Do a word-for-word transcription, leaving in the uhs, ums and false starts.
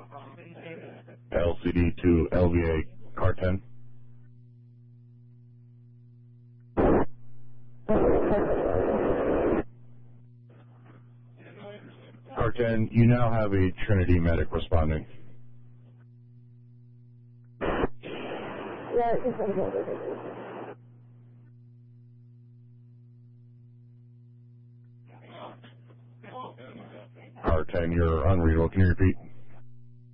L C D to L V A, car ten. Car ten, you now have a Trinity medic responding. Yeah, it's Car ten, you're unreadable. Can you repeat?